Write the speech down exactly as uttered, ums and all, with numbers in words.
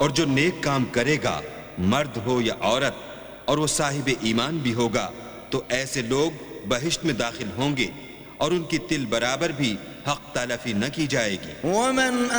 और जो नेक काम करेगा, मर्द हो या औरत, और वो साहिब ईमान भी होगा, तो ऐसे लोग बहिश्त में दाखिल होंगे और उनकी तिल बराबर भी हक तलफी न की जाएगी।